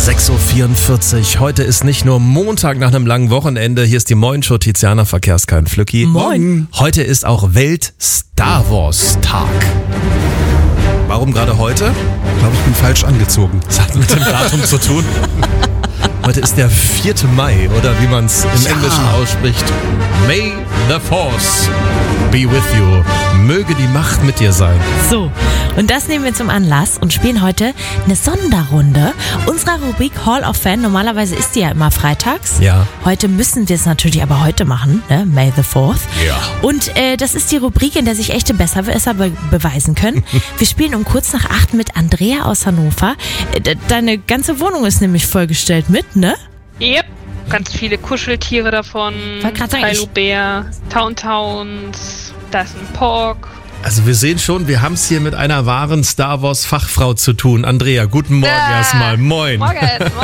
6.44 Uhr. Heute ist nicht nur Montag nach einem langen Wochenende. Hier ist die Moin-Show, Tiziana Verkehrskein Flücki. Moin. Heute ist auch Welt-Star Wars-Tag. Warum gerade heute? Ich glaube, ich bin falsch angezogen. Das hat mit dem Datum zu tun. Heute ist der 4. Mai, oder wie man es im Englischen ausspricht. May the Force be with you. Möge die Macht mit dir sein. So, und das nehmen wir zum Anlass und spielen heute eine Sonderrunde unserer Rubrik Hall of Fame. Normalerweise ist die ja immer freitags. Ja. Heute müssen wir es natürlich aber heute machen, ne? May the 4th. Ja. Und das ist die Rubrik, in der sich echte Besserwisser beweisen können. Wir spielen um kurz nach 8 mit Andrea aus Hannover. Deine ganze Wohnung ist nämlich vollgestellt mit, ne? Yep. Ganz viele Kuscheltiere davon. Wollte grad sagen, Kylo Bär, Towntowns, da ist ein Pork. Also wir sehen schon, wir haben es hier mit einer wahren Star Wars Fachfrau zu tun. Andrea, guten Morgen erstmal. Moin. Morgen.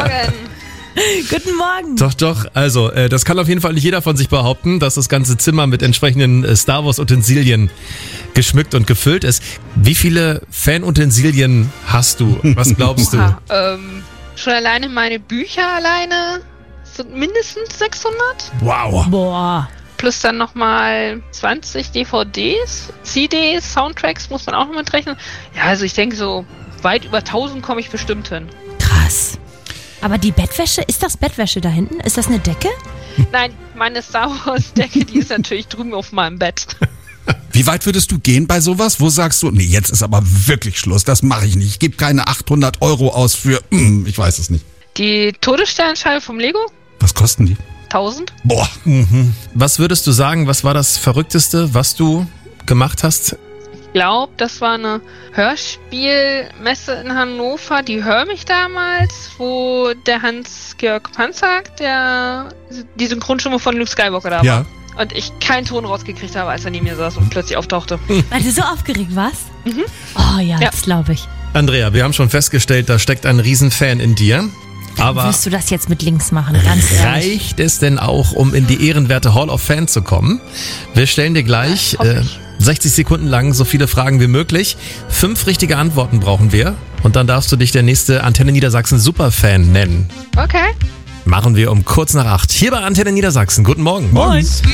Guten Morgen. Doch, also das kann auf jeden Fall nicht jeder von sich behaupten, dass das ganze Zimmer mit entsprechenden Star Wars Utensilien geschmückt und gefüllt ist. Wie viele Fan-Utensilien hast du? Was glaubst du? Schon alleine meine Bücher sind mindestens 600. Wow. Boah. Plus dann nochmal 20 DVDs, CDs, Soundtracks muss man auch noch mitrechnen. Ja, also ich denke so weit über 1000 komme ich bestimmt hin. Krass. Aber die Bettwäsche, ist das Bettwäsche da hinten? Ist das eine Decke? Nein, meine Star Wars Decke, die ist natürlich drüben auf meinem Bett. Wie weit würdest du gehen bei sowas? Wo sagst du, nee, jetzt ist aber wirklich Schluss, das mache ich nicht. Ich gebe keine 800 € aus für, ich weiß es nicht. Die Todessternschale vom Lego? Was kosten die? 1000. Boah. Was würdest du sagen, was war das Verrückteste, was du gemacht hast? Ich glaube, das war eine Hörspielmesse in Hannover, die Hör mich damals, wo der Hans-Georg Panzak, die Synchronstimme von Luke Skywalker da war. Ja. Und ich keinen Ton rausgekriegt habe, als er neben mir saß und plötzlich auftauchte. Weil du so aufgeregt warst? Oh ja, das glaube ich. Andrea, wir haben schon festgestellt, da steckt ein Riesenfan in dir. Aber Wirst du das jetzt mit links machen, ganz ehrlich? reicht es denn auch, um in die ehrenwerte Hall of Fame zu kommen? Wir stellen dir gleich 60 Sekunden lang so viele Fragen wie möglich. 5 richtige Antworten brauchen wir. Und dann darfst du dich der nächste Antenne Niedersachsen Superfan nennen. Okay. Machen wir um kurz nach 8. Hier bei Antenne Niedersachsen. Guten Morgen. Moin.